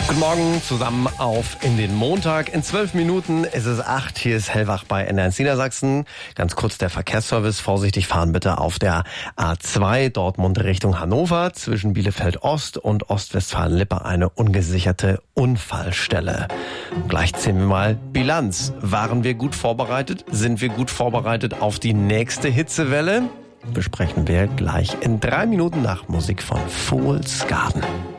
Guten Morgen zusammen auf in den Montag. In 12 Minuten ist es 8. Hier ist Hellwach bei NR1 Niedersachsen. Ganz kurz der Verkehrsservice. Vorsichtig fahren bitte auf der A2 Dortmund Richtung Hannover. Zwischen Bielefeld Ost und Ostwestfalen-Lippe eine ungesicherte Unfallstelle. Und gleich ziehen wir mal Bilanz. Waren wir gut vorbereitet? Sind wir gut vorbereitet auf die nächste Hitzewelle? Besprechen wir gleich in 3 Minuten nach Musik von Fool's Garden.